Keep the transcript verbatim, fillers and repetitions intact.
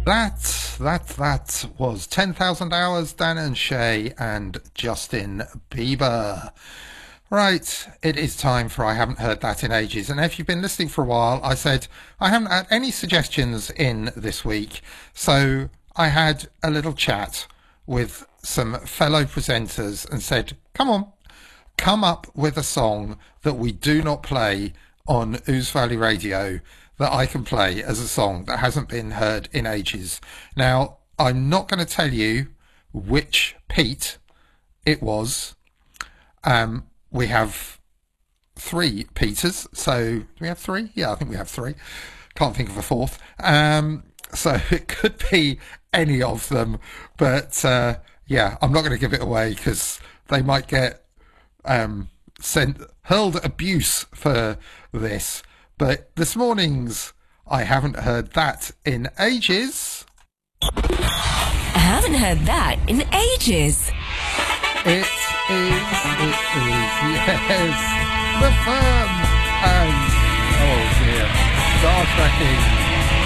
That, that, that was ten thousand Hours, Dan and Shay and Justin Bieber. Right, it is time for I Haven't Heard That in Ages. And if you've been listening for a while, I said I haven't had any suggestions in this week. So I had a little chat with some fellow presenters and said, come on, come up with a song that we do not play on Ouse Valley Radio that I can play as a song that hasn't been heard in ages. Now, I'm not going to tell you which Pete it was. Um, we have three Peters. So, do we have three? Yeah, I think we have three. Can't think of a fourth. Um, so it could be any of them. But, uh, yeah, I'm not going to give it away because they might get um, sent, hurled abuse for this. But this morning's I Haven't Heard That in Ages. I haven't heard that in ages. It is, it is, yes, The Firm and, oh dear, Star Trekking.